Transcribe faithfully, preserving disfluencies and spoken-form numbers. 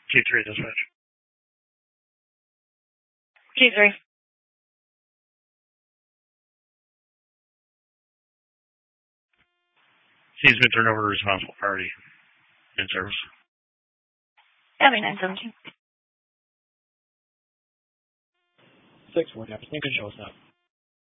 T three dispatch. T three. He's been turned over to responsible party in service. Copy nine seventeen. Six one. Abstain control stop.